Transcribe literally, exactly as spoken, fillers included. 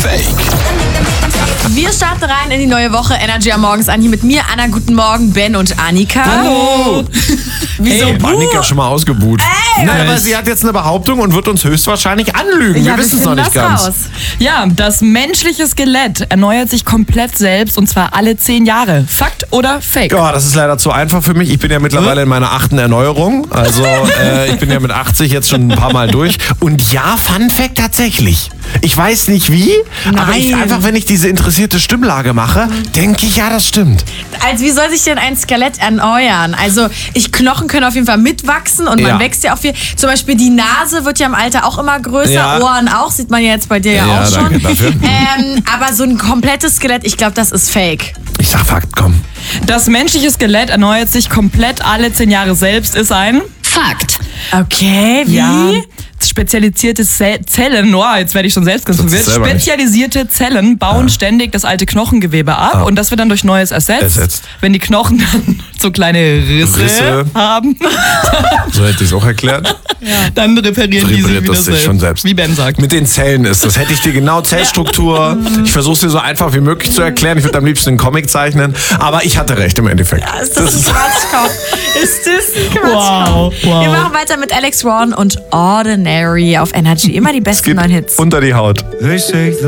Fake? Wir starten rein in die neue Woche. Energy am Morgens an. Hier mit mir, Anna. Guten Morgen, Ben und Annika. Hallo. Wieso? Hey, Annika schon mal ausgebuht. Ey, Nein, aber sie hat jetzt eine Behauptung und wird uns höchstwahrscheinlich anlügen. Ja, wir wissen es noch finden nicht das ganz. raus. Ja, das menschliche Skelett erneuert sich komplett selbst und zwar alle zehn Jahre. Fakt oder Fake? Ja, das ist leider zu einfach für mich. Ich bin ja mittlerweile in meiner achten Erneuerung. Also äh, ich bin ja mit achtzig jetzt schon ein paar Mal durch. Und ja, Fun Fact tatsächlich. Ich weiß nicht wie, aber ich, Nein. einfach wenn ich diese interessierte Stimmlage mache, denke ich, ja, das stimmt. Also wie soll sich denn ein Skelett erneuern? Also ich, Knochen können auf jeden Fall mitwachsen und man Ja. wächst ja auch viel. Zum Beispiel die Nase wird ja im Alter auch immer größer, Ja. Ohren auch, sieht man ja jetzt bei dir ja, Ja, auch schon. danke dafür. Ähm, aber so ein komplettes Skelett, ich glaube, das ist fake. Ich sag Fakt, komm. Das menschliche Skelett erneuert sich komplett alle zehn Jahre selbst, ist ein Fakt. Okay, wie? Ja. Spezialisierte Se- Zellen, oh, jetzt werde ich schon selbst ganz Das ist verwirrt. selber nicht. Spezialisierte Zellen bauen ständig das alte Knochengewebe ab und das wird dann durch Neues ersetzt. Ersetzt. Wenn die Knochen dann so kleine Risse, Risse. haben, So hätte ich es auch erklärt. dann reparieren die sich Repariert wieder das sich selbst. schon selbst. Wie Ben sagt. Mit den Zellen ist das. Hätte ich dir genau Zellstruktur. Ich versuche es dir so einfach wie möglich zu erklären. Ich würde am liebsten einen Comic zeichnen. Aber ich hatte recht im Endeffekt. Ist das, ein Quatschkopf? Ist das ein Quatschkopf? Wow, wow. Wir machen weiter mit Alex Ron und Ordinary auf Energy. Immer die besten Geht neuen Hits. unter die Haut.